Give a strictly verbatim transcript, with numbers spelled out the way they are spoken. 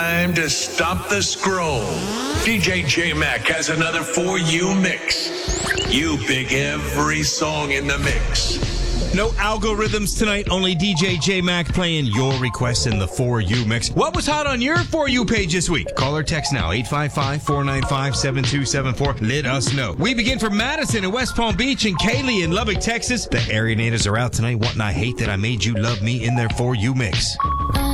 time to stop the scroll. D J J-Mac has another For You mix. You pick every song in the mix. No algorithms tonight, only D J J-Mac playing your requests in the For You mix. What was hot on your For You page this week? Call or text now, eight five five, four nine five, seven two seven four. Let us know. We begin from Madison in West Palm Beach and Kaylee in Lubbock, Texas. The area natives are out tonight wanting I Hate That I Made You Love Me in their For You mix.